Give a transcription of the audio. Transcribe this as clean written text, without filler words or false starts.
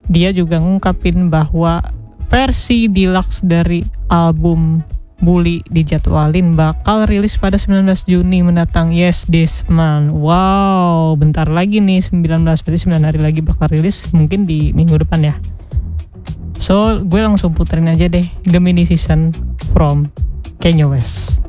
dia juga ngungkapin bahwa versi deluxe dari album Bully dijadwalin bakal rilis pada 19 Juni mendatang. Yes, this month. Wow, bentar lagi nih, 19, berarti 9 hari lagi bakal rilis, mungkin di minggu depan ya. So, gue langsung puterin aja deh Gemini Season from Kanye West.